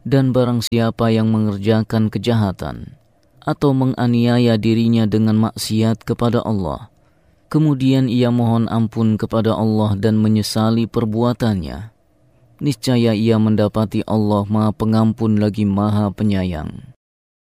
Dan barang siapa yang mengerjakan kejahatan atau menganiaya dirinya dengan maksiat kepada Allah, kemudian ia mohon ampun kepada Allah dan menyesali perbuatannya, niscaya ia mendapati Allah Maha Pengampun lagi Maha Penyayang.